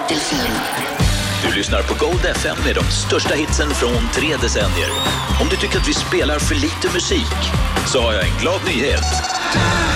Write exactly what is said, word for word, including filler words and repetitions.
Delfin. Du lyssnar på Gold F M med de största hitsen från tre decennier. Om du tycker att vi spelar för lite musik så har jag en glad nyhet.